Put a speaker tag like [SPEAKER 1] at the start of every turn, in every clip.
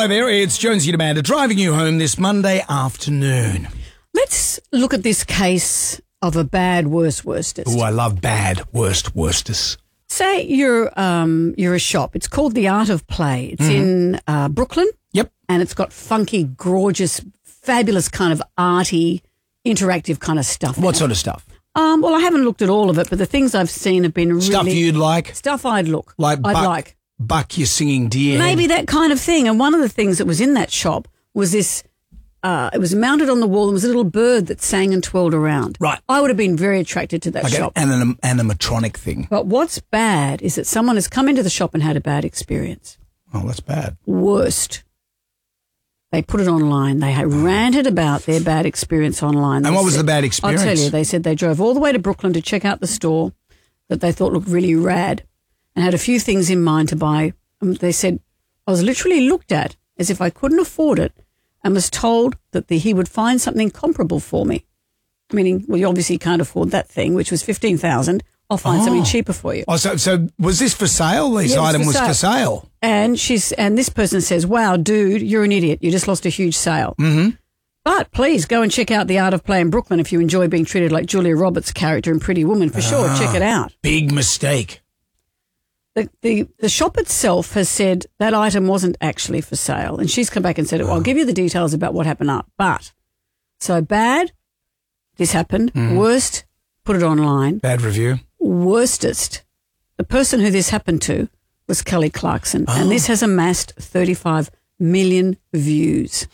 [SPEAKER 1] Hello there, it's Jonesy and Amanda driving you home this Monday afternoon.
[SPEAKER 2] Let's look at this case of a bad worstest.
[SPEAKER 1] Oh, I love bad worstest.
[SPEAKER 2] Say you're a shop. It's called The Art of Play. It's in Brooklyn.
[SPEAKER 1] Yep.
[SPEAKER 2] And it's got funky, gorgeous, fabulous kind of arty, interactive kind of stuff.
[SPEAKER 1] What sort of stuff?
[SPEAKER 2] Well, I haven't looked at all of it, but the things I've seen have been really...
[SPEAKER 1] Stuff you'd like?
[SPEAKER 2] Stuff I'd look.
[SPEAKER 1] I'd like. Buck your singing deer.
[SPEAKER 2] Maybe that kind of thing. And one of the things that was in that shop was this, it was mounted on the wall and was a little bird that sang and twirled around.
[SPEAKER 1] Right.
[SPEAKER 2] I would have been very attracted to that shop.
[SPEAKER 1] An animatronic thing.
[SPEAKER 2] But what's bad is that someone has come into the shop and had a bad experience.
[SPEAKER 1] Oh, that's bad.
[SPEAKER 2] Worst. They put it online. They ranted about their bad experience online.
[SPEAKER 1] And what was the bad experience?
[SPEAKER 2] I'll tell you. They said they drove all the way to Brooklyn to check out the store that they thought looked really rad and had a few things in mind to buy. They said, I was literally looked at as if I couldn't afford it and was told that he would find something comparable for me. Meaning, well, you obviously can't afford that thing, which was $15,000. I'll find something cheaper for you.
[SPEAKER 1] Oh, so was this for sale? This item was for sale.
[SPEAKER 2] And this person says, wow, dude, you're an idiot. You just lost a huge sale. Mm-hmm. But please go and check out The Art of Play in Brooklyn if you enjoy being treated like Julia Roberts' character in Pretty Woman. For sure, check it out.
[SPEAKER 1] Big mistake.
[SPEAKER 2] The shop itself has said that item wasn't actually for sale. And she's come back and said, well, I'll give you the details about what happened up. But, so bad, this happened. Worst, put it online.
[SPEAKER 1] Bad review.
[SPEAKER 2] Worstest, the person who this happened to was Kelly Clarkson. And this has amassed 35 million views.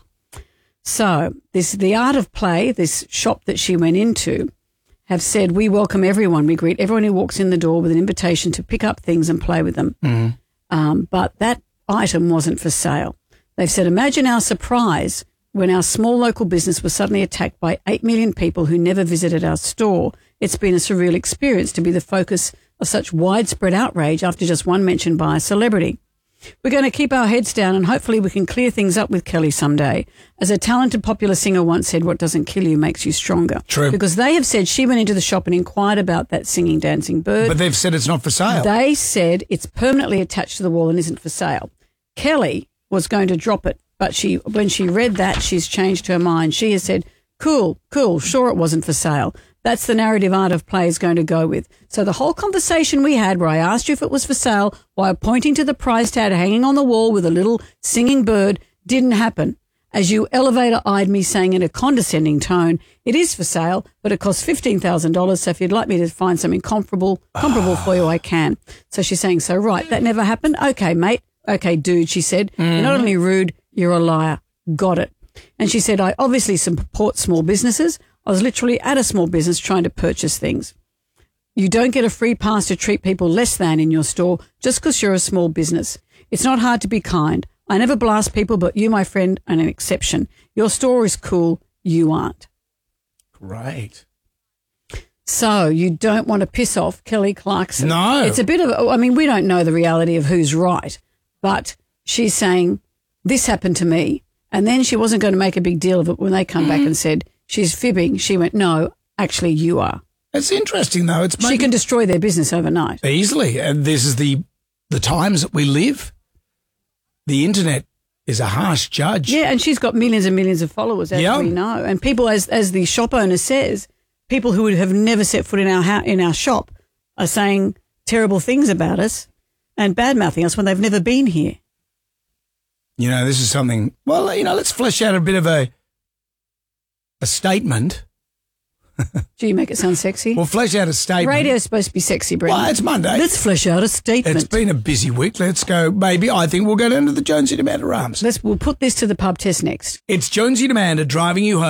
[SPEAKER 2] So The Art of Play, this shop that she went into, have said, we welcome everyone. We greet everyone who walks in the door with an invitation to pick up things and play with them. But that item wasn't for sale. They've said, imagine our surprise when our small local business was suddenly attacked by 8 million people who never visited our store. It's been a surreal experience to be the focus of such widespread outrage after just one mention by a celebrity. We're going to keep our heads down and hopefully we can clear things up with Kelly someday. As a talented popular singer once said, what doesn't kill you makes you stronger.
[SPEAKER 1] True.
[SPEAKER 2] Because they have said she went into the shop and inquired about that singing, dancing bird.
[SPEAKER 1] But they've said it's not for sale.
[SPEAKER 2] They said it's permanently attached to the wall and isn't for sale. Kelly was going to drop it, but when she read that, she's changed her mind. She has said, cool, sure it wasn't for sale. That's the narrative Art of Play is going to go with. So the whole conversation we had where I asked you if it was for sale while pointing to the price tag hanging on the wall with a little singing bird didn't happen. As you elevator-eyed me saying in a condescending tone, it is for sale, but it costs $15,000, so if you'd like me to find something comparable for you, I can. So she's saying, so right, that never happened? Okay, mate. Okay, dude, she said. You're not only rude, you're a liar. Got it. And she said, I obviously support small businesses. I was literally at a small business trying to purchase things. You don't get a free pass to treat people less than in your store just because you're a small business. It's not hard to be kind. I never blast people, but you, my friend, are an exception. Your store is cool. You aren't.
[SPEAKER 1] Great.
[SPEAKER 2] So you don't want to piss off Kelly Clarkson.
[SPEAKER 1] No.
[SPEAKER 2] It's a bit of, we don't know the reality of who's right, but she's saying this happened to me. And then she wasn't going to make a big deal of it when they come back and said, she's fibbing. She went, no, actually you are.
[SPEAKER 1] It's interesting, though.
[SPEAKER 2] She can destroy their business overnight.
[SPEAKER 1] Easily. And this is the times that we live. The internet is a harsh judge.
[SPEAKER 2] Yeah, and she's got millions and millions of followers, as we know. And people, as the shop owner says, people who would have never set foot in our shop are saying terrible things about us and bad-mouthing us when they've never been here.
[SPEAKER 1] You know, this is something, let's flesh out a bit of a statement.
[SPEAKER 2] Do you make it sound sexy?
[SPEAKER 1] We'll flesh out a statement.
[SPEAKER 2] Radio's supposed to be sexy, Brendan.
[SPEAKER 1] Well, it's Monday.
[SPEAKER 2] Let's flesh out a statement.
[SPEAKER 1] It's been a busy week. Let's go. Maybe I think we'll go down to the Jonesy and Amanda Arms.
[SPEAKER 2] We'll put this to the pub test next.
[SPEAKER 1] It's Jonesy and Amanda driving you home.